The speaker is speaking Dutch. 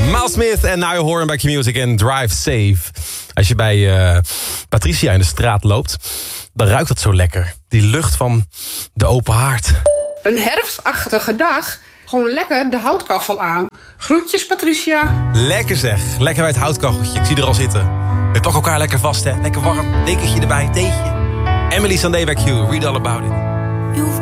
Miles Smith en Niall Horan bij Q-Music en Drive Safe. Als je bij Patricia in de straat loopt, dan ruikt dat zo lekker. Die lucht van de open haard. Een herfstachtige dag. Gewoon lekker de houtkachel aan. Groetjes, Patricia. Lekker zeg. Lekker bij het houtkacheltje. Ik zie er al zitten. We pakken elkaar lekker vast, hè. Lekker warm. Dekentje erbij, theetje. Emily Sandé bij Q. Read all about it.